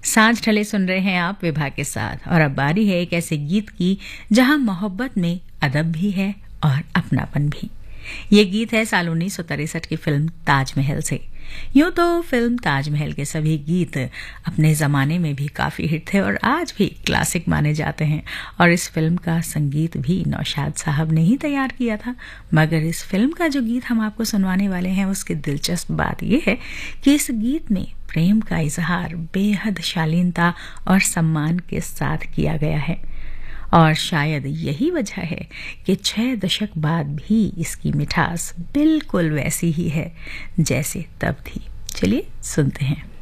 सांझ ढले सुन रहे हैं आप विभा के साथ और अब बारी है एक ऐसे गीत की जहां मोहब्बत में अदब भी है और अपनापन भी। ये गीत है साल 1963 की फिल्म ताजमहल से। यूं तो फिल्म ताजमहल के सभी गीत अपने जमाने में भी काफी हिट थे और आज भी क्लासिक माने जाते हैं और इस फिल्म का संगीत भी नौशाद साहब ने ही तैयार किया था। मगर इस फिल्म का जो गीत हम आपको सुनवाने वाले हैं उसकी दिलचस्प बात यह है कि इस गीत में प्रेम का इजहार बेहद शालीनता और सम्मान के साथ किया गया है और शायद यही वजह है कि 6 दशक बाद भी इसकी मिठास बिल्कुल वैसी ही है जैसे तब थी। चलिए सुनते हैं।